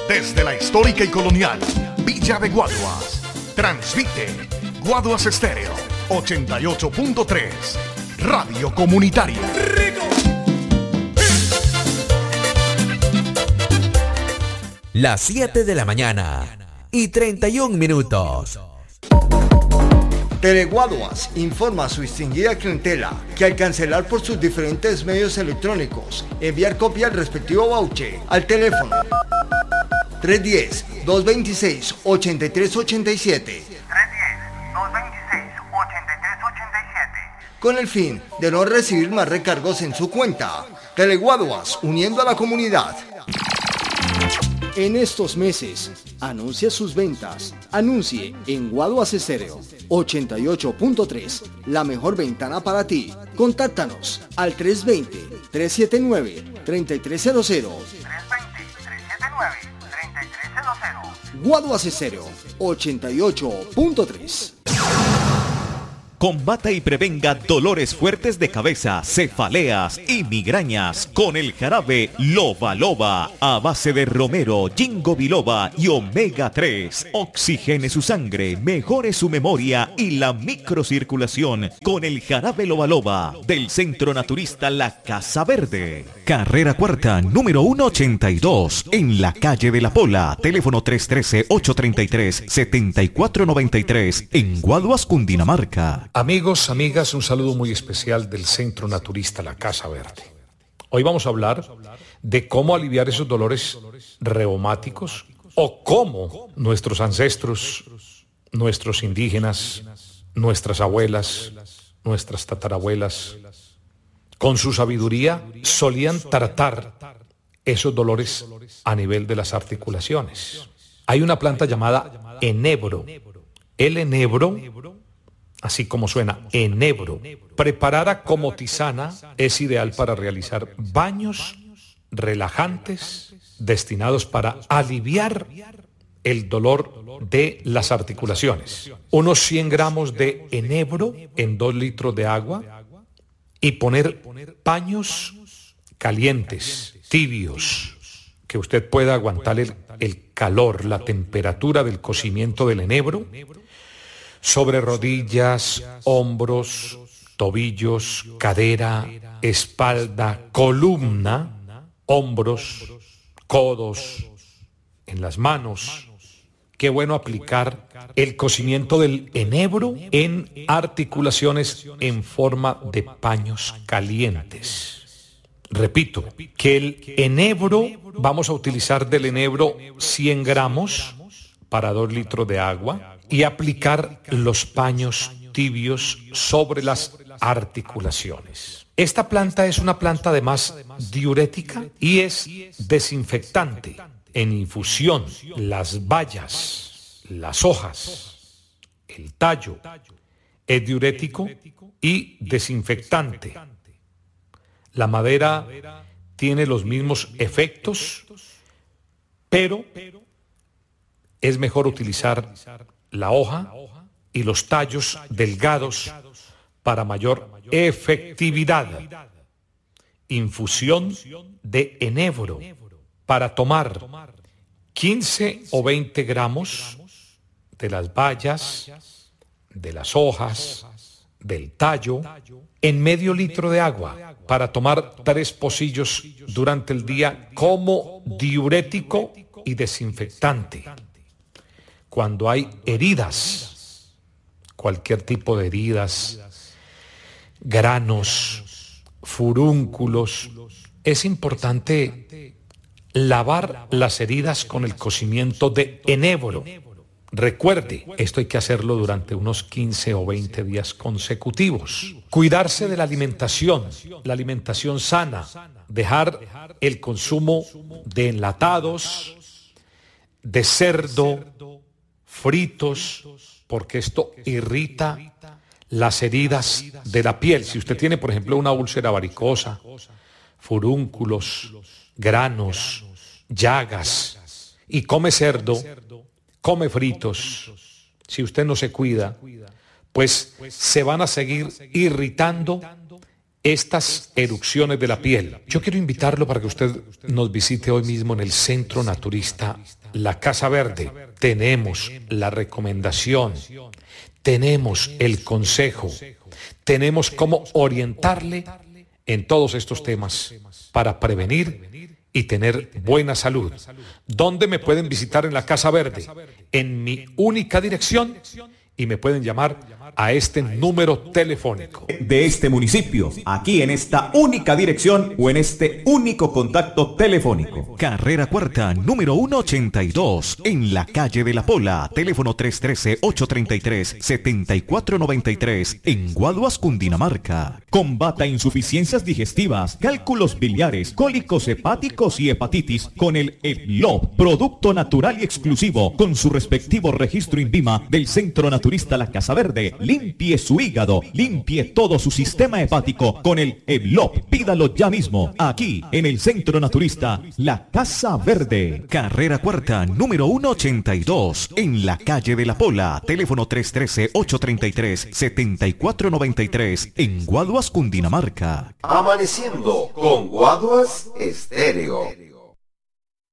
Desde la histórica y colonial Villa de Guaduas, transmite Guaduas Estéreo 88.3, Radio Comunitaria. Las 7 de la mañana y 31 minutos. Teleguaduas informa a su distinguida clientela que al cancelar por sus diferentes medios electrónicos, enviar copia del respectivo voucher al teléfono 310-226-8387 con el fin de no recibir más recargos en su cuenta. Teleguaduas, uniendo a la comunidad. En estos meses, anuncia sus ventas. Anuncie en Guaduas Estéreo 88.3, la mejor ventana para ti. Contáctanos al 320-379-3300. Guaduas Estéreo 88.3. Combata y prevenga dolores fuertes de cabeza, cefaleas y migrañas con el jarabe Loba Loba a base de romero, ginkgo biloba y omega 3. Oxigene su sangre, mejore su memoria y la microcirculación con el jarabe Loba Loba del Centro Naturista La Casa Verde. Carrera Cuarta, número 182, en la calle de La Pola. Teléfono 313-833-7493 en Guaduas, Cundinamarca. Amigos, amigas, un saludo muy especial del Centro Naturista La Casa Verde. Hoy vamos a hablar de cómo aliviar esos dolores reumáticos o cómo nuestros ancestros, nuestros indígenas, nuestras abuelas, nuestras tatarabuelas, con su sabiduría solían tratar esos dolores a nivel de las articulaciones. Hay una planta llamada enebro. El enebro, así como suena, enebro, preparada como tisana, es ideal para realizar baños relajantes destinados para aliviar el dolor de las articulaciones. Unos 100 gramos de enebro en 2 litros de agua y poner paños calientes, tibios, que usted pueda aguantar el calor, la temperatura del cocimiento del enebro, sobre rodillas, hombros, tobillos, cadera, espalda, columna, hombros, codos, en las manos. Qué bueno aplicar el cocimiento del enebro en articulaciones en forma de paños calientes. Repito, que el enebro, vamos a utilizar del enebro 100 gramos para 2 litros de agua y aplicar los paños tibios sobre las articulaciones. Esta planta es una planta además diurética y es desinfectante. En infusión, las bayas, las hojas, el tallo, es diurético y desinfectante. La madera tiene los mismos efectos, pero es mejor utilizar la hoja y los tallos delgados para mayor efectividad. Infusión de enebro para tomar 15 o 20 gramos de las bayas, de las hojas, del tallo, en medio litro de agua, para tomar 3 pocillos durante el día como diurético y desinfectante. Cuando hay heridas, cualquier tipo de heridas, granos, furúnculos, es importante lavar las heridas con el cocimiento de enebro. Recuerde, esto hay que hacerlo durante unos 15 o 20 días consecutivos. Cuidarse de la alimentación sana, dejar el consumo de enlatados, de cerdo, fritos, porque esto irrita las heridas de la piel. Si usted tiene, por ejemplo, una úlcera varicosa, furúnculos, granos, llagas, y come cerdo, come fritos, si usted no se cuida, pues se van a seguir irritando estas erupciones de la piel. Yo quiero invitarlo para que usted nos visite hoy mismo en el Centro Naturista La Casa Verde. Tenemos la recomendación, tenemos el consejo, tenemos cómo orientarle en todos estos temas para prevenir y tener buena salud. ¿Dónde me pueden visitar en la Casa Verde? En mi única dirección, y me pueden llamar a este número telefónico. De este municipio, aquí en esta única dirección o en este único contacto telefónico. Carrera Cuarta, número 182, en la calle de la Pola, teléfono 313-833-7493, en Guaduas, Cundinamarca. Combata insuficiencias digestivas, cálculos biliares, cólicos hepáticos y hepatitis con el EPLOP, producto natural y exclusivo, con su respectivo registro INVIMA del Centro Naturista La Casa Verde. Limpie su hígado, limpie todo su sistema hepático con el EPLOP. Pídalo ya mismo, aquí en el Centro Naturista La Casa Verde. Carrera Cuarta, número 182, en la calle de la Pola, teléfono 313-833-7493, en Guaduas, Cundinamarca. Amaneciendo con Guaduas Estéreo.